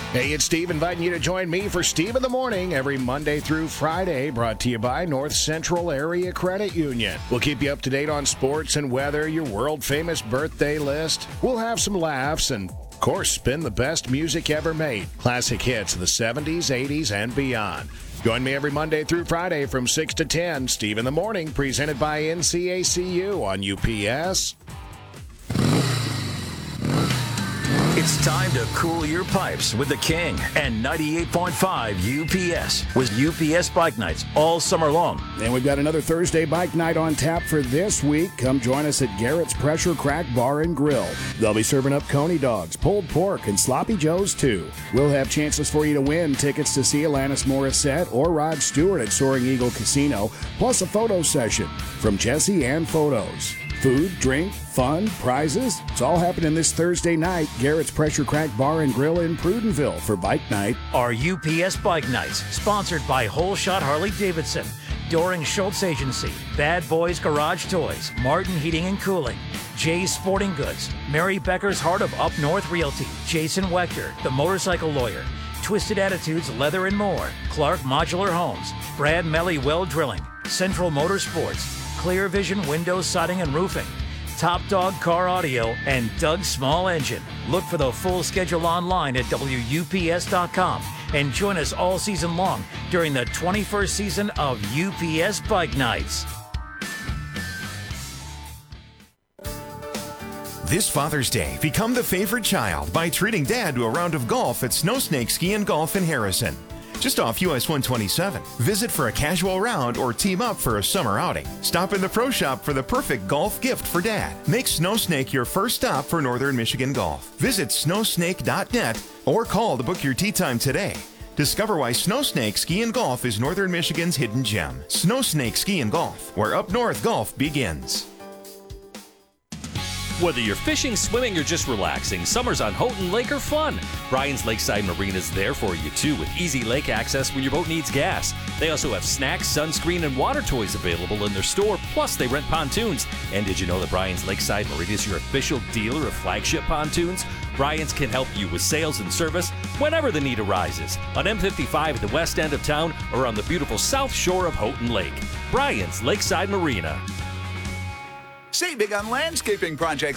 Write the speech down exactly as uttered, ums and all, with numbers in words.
Hey, it's Steve inviting you to join me for Steve in the Morning every Monday through Friday, brought to you by North Central Area Credit Union. We'll keep you up to date on sports and weather, your world-famous birthday list. We'll have some laughs and, of course, spin the best music ever made. Classic hits of the seventies, eighties, and beyond. Join me every Monday through Friday from six to ten. Steve in the Morning, presented by N C A C U on U P S. It's time to cool your pipes with the King and ninety-eight point five U P S with U P S Bike Nights all summer long. And we've got another Thursday bike night on tap for this week. Come join us at Garrett's Pressure Crack Bar and Grill. They'll be serving up coney dogs, pulled pork, and sloppy joes too. We'll have chances for you to win tickets to see Alanis Morissette or Rod Stewart at Soaring Eagle Casino, plus a photo session from Jesse and Photos. Food, drink, fun, prizes. It's all happening this Thursday night. Garrett's Pressure Crack Bar and Grill in Prudenville for Bike Night. Our U P S Bike Nights, sponsored by Whole Shot Harley Davidson, Doring Schultz Agency, Bad Boys Garage Toys, Martin Heating and Cooling, Jay's Sporting Goods, Mary Becker's Heart of Up North Realty, Jason Wechter, The Motorcycle Lawyer, Twisted Attitudes Leather and More, Clark Modular Homes, Brad Melly Well Drilling, Central Motorsports, Clear Vision Windows, Siding and Roofing, Top Dog Car Audio, and Doug Small Engine. Look for the full schedule online at W U P S dot com and join us all season long during the twenty-first season of U P S Bike Nights. This Father's Day, become the favorite child by treating Dad to a round of golf at Snow Snake Ski and Golf in Harrison. Just off U S one twenty-seven. Visit for a casual round or team up for a summer outing. Stop in the Pro Shop for the perfect golf gift for Dad. Make Snow Snake your first stop for Northern Michigan golf. Visit snow snake dot net or call to book your tee time today. Discover why Snow Snake Ski and Golf is Northern Michigan's hidden gem. Snow Snake Ski and Golf, where up north golf begins. Whether you're fishing, swimming, or just relaxing, summers on Houghton Lake are fun. Bryan's Lakeside Marina is there for you, too, with easy lake access when your boat needs gas. They also have snacks, sunscreen, and water toys available in their store, plus they rent pontoons. And did you know that Bryan's Lakeside Marina is your official dealer of flagship pontoons? Bryan's can help you with sales and service whenever the need arises. On M fifty-five at the west end of town or on the beautiful south shore of Houghton Lake. Bryan's Lakeside Marina. Save big on landscaping projects